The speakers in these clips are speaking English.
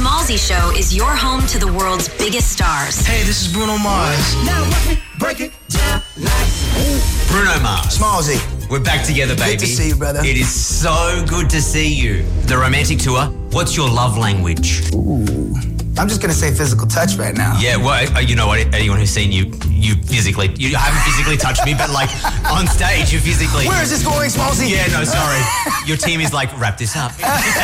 Smallzy Show is your home to the world's biggest stars. Hey, this is Bruno Mars. Now watch me break it down like Bruno Mars. Smallzy. We're back together, baby. Good to see you, brother. It is so good to see you. The romantic tour. What's your love language? Ooh. I'm just going to say physical touch right now. Yeah, well, you know what? Anyone who's seen you haven't physically touched me, but like on stage, you physically. Where is this going, Smallzy? Yeah, no, sorry. Your team is like, wrap this up.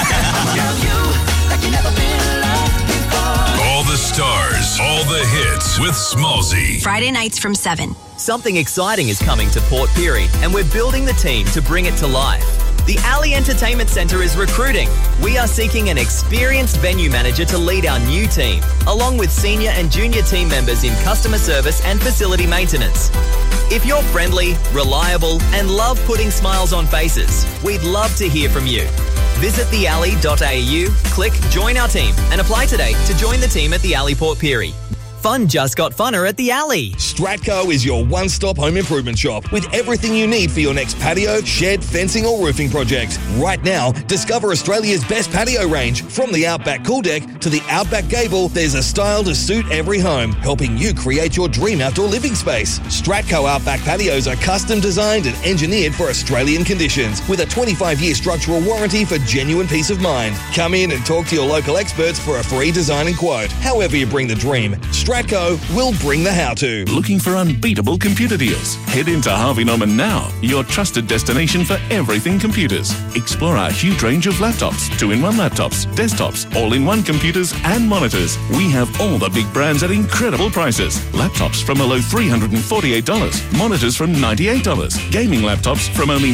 All the stars, all the hits with Smallzy. Friday nights from 7. Something exciting is coming to Port Pirie, and we're building the team to bring it to life. The Alley Entertainment Centre is recruiting. We are seeking an experienced venue manager to lead our new team, along with senior and junior team members in customer service and facility maintenance. If you're friendly, reliable, and love putting smiles on faces, we'd love to hear from you. Visit thealley.au, click Join Our Team, and apply today to join the team at the Alley Port Pirie. Fun just got funner at the Alley. Stratco is your one-stop home improvement shop with everything you need for your next patio, shed, fencing or roofing project. Right now, discover Australia's best patio range. From the Outback Cool Deck to the Outback Gable, there's a style to suit every home, helping you create your dream outdoor living space. Stratco Outback patios are custom designed and engineered for Australian conditions with a 25-year structural warranty for genuine peace of mind. Come in and talk to your local experts for a free design and quote. However you bring the dream, Stratco will bring the how-to. Looking for unbeatable computer deals? Head into Harvey Norman now, your trusted destination for everything computers. Explore our huge range of laptops, 2-in-1 laptops, desktops, all-in-one computers and monitors. We have all the big brands at incredible prices. Laptops from a low $348, monitors from $98, gaming laptops from only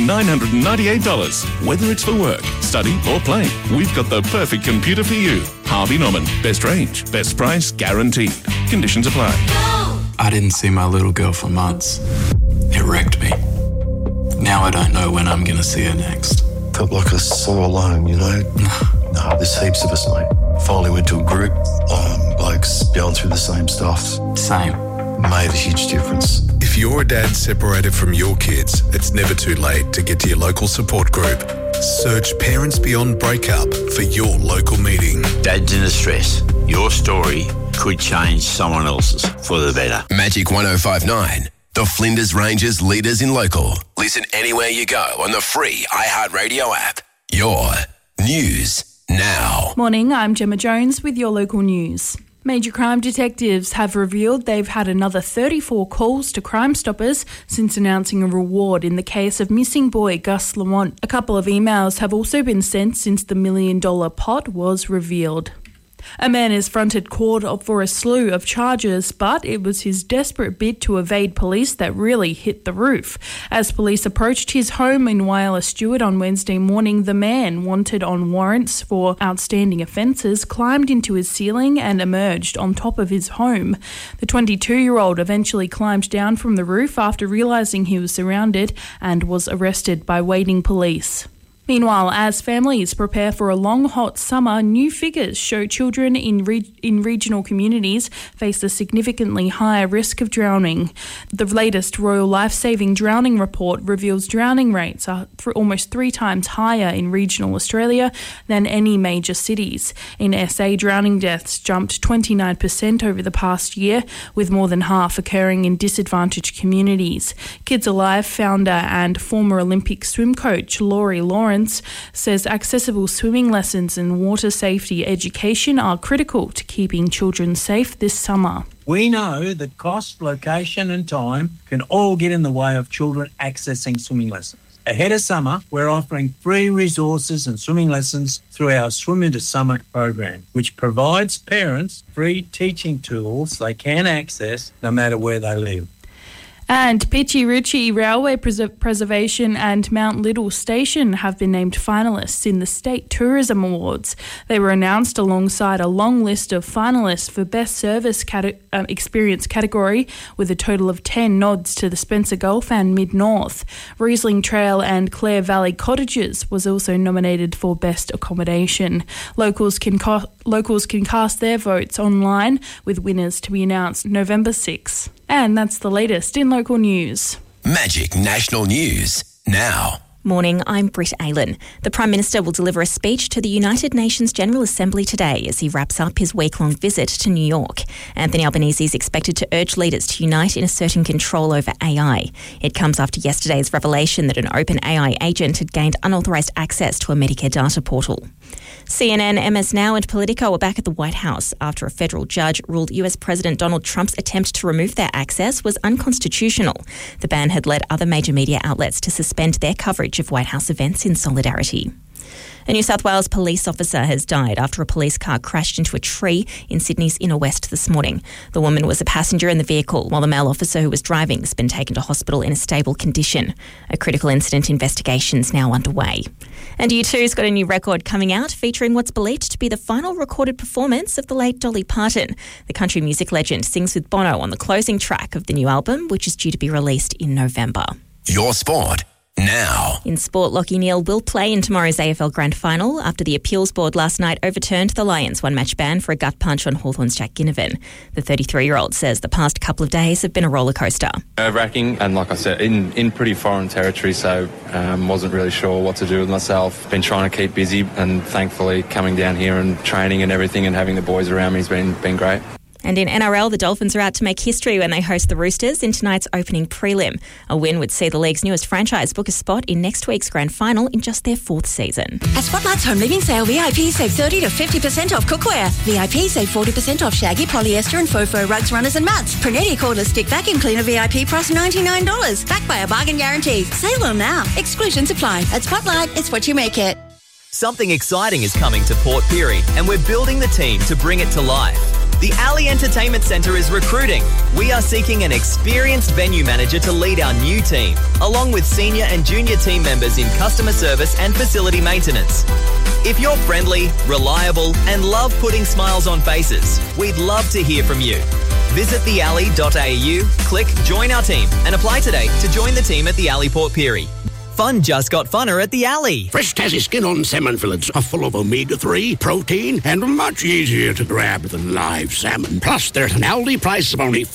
$998. Whether it's for work, study or play, we've got the perfect computer for you. Harvey Norman. Best range, best price, guaranteed. Conditions apply. I didn't see my little girl for months. It wrecked me. Now I don't know when I'm going to see her next. Felt like I was so alone, you know? Nah, there's heaps of us, mate. Finally went to a group, blokes going through the same stuff. Same. Made a huge difference. If you're a dad separated from your kids, it's never too late to get to your local support group. Search Parents Beyond Breakup for your local meeting. Dads in distress. Your story could change someone else's for the better. Magic 105.9, the Flinders Ranges leaders in local. Listen anywhere you go on the free iHeartRadio app. Your news now. Morning, I'm Gemma Jones with your local news. Major crime detectives have revealed they've had another 34 calls to Crime Stoppers since announcing a reward in the case of missing boy Gus Lamont. A couple of emails have also been sent since the $1 million pot was revealed. A man is fronted court for a slew of charges, but it was his desperate bid to evade police that really hit the roof. As police approached his home in Whyalla Stewart on Wednesday morning, the man, wanted on warrants for outstanding offences, climbed into his ceiling and emerged on top of his home. The 22-year-old eventually climbed down from the roof after realising he was surrounded and was arrested by waiting police. Meanwhile, as families prepare for a long, hot summer, new figures show children in regional communities face a significantly higher risk of drowning. The latest Royal Life-Saving Drowning Report reveals drowning rates are almost 3 times higher in regional Australia than any major cities. In SA, drowning deaths jumped 29% over the past year, with more than half occurring in disadvantaged communities. Kids Alive founder and former Olympic swim coach Laurie Lawrence says accessible swimming lessons and water safety education are critical to keeping children safe this summer. We know that cost, location and time can all get in the way of children accessing swimming lessons. Ahead of summer, we're offering free resources and swimming lessons through our Swim Into Summer program, which provides parents free teaching tools they can access no matter where they live. And Pitchi Ritchie Railway Preservation and Mount Little Station have been named finalists in the State Tourism Awards. They were announced alongside a long list of finalists for Best Service Experience category, with a total of 10 nods to the Spencer Gulf and Mid-North. Riesling Trail and Clare Valley Cottages was also nominated for Best Accommodation. Locals can cast their votes online, with winners to be announced November 6. And that's the latest in local news. Magic National News now. Morning, I'm Britt Aylan. The Prime Minister will deliver a speech to the United Nations General Assembly today as he wraps up his week-long visit to New York. Anthony Albanese is expected to urge leaders to unite in asserting control over AI. It comes after yesterday's revelation that an open AI agent had gained unauthorised access to a Medicare data portal. CNN, MS Now and Politico are back at the White House after a federal judge ruled US President Donald Trump's attempt to remove their access was unconstitutional. The ban had led other major media outlets to suspend their coverage of White House events in solidarity. A New South Wales police officer has died after a police car crashed into a tree in Sydney's inner west this morning. The woman was a passenger in the vehicle, while the male officer who was driving has been taken to hospital in a stable condition. A critical incident investigation is now underway. And U2's got a new record coming out featuring what's believed to be the final recorded performance of the late Dolly Parton. The country music legend sings with Bono on the closing track of the new album, which is due to be released in November. Your sport now. In sport, Lachie Neale will play in tomorrow's AFL Grand Final after the appeals board last night overturned the Lions' one-match ban for a gut punch on Hawthorn's Jack Ginnivan. The 33-year-old says the past couple of days have been a roller coaster. Nerve-wracking, and like I said, in pretty foreign territory, so wasn't really sure what to do with myself. Been trying to keep busy, and thankfully coming down here and training and everything and having the boys around me has been great. And in NRL, the Dolphins are out to make history when they host the Roosters in tonight's opening prelim. A win would see the league's newest franchise book a spot in next week's grand final in just their 4th season. At Spotlight's Home Living Sale, VIP save 30 to 50% off cookware. VIP save 40% off shaggy, polyester and faux fur rugs, runners and mats. Prunetti cordless stick vacuum cleaner VIP price $99. Backed by a bargain guarantee. Sale on now. Exclusions apply. At Spotlight, it's what you make it. Something exciting is coming to Port Pirie, and we're building the team to bring it to life. The Alley Entertainment Centre is recruiting. We are seeking an experienced venue manager to lead our new team, along with senior and junior team members in customer service and facility maintenance. If you're friendly, reliable, and love putting smiles on faces, we'd love to hear from you. Visit thealley.au, click Join Our Team, and apply today to join the team at the Alley Port Pirie. Fun just got funner at the Alley. Fresh Tassie skin-on salmon fillets are full of omega-3, protein, and much easier to grab than live salmon. Plus, there's an Aldi price of only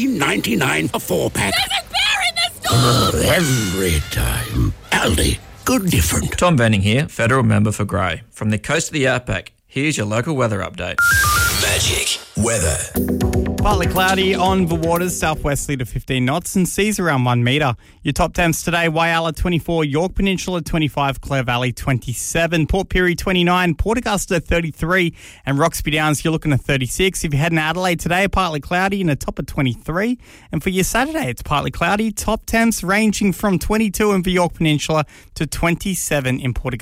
$14.99 a 4-pack. There's a bear in the store! Every time. Aldi. Good different. Tom Benning here, Federal Member for Grey. From the coast of the Outback, here's your local weather update. Magic weather. Partly cloudy on the waters, southwesterly to 15 knots and seas around 1 metre. Your top temps today, Whyalla 24, York Peninsula 25, Clare Valley 27, Port Pirie 29, Port Augusta 33 and Roxby Downs you're looking at 36. If you're heading to Adelaide today, partly cloudy and a top of 23. And for your Saturday, it's partly cloudy, top temps ranging from 22 in the York Peninsula to 27 in Port Augusta.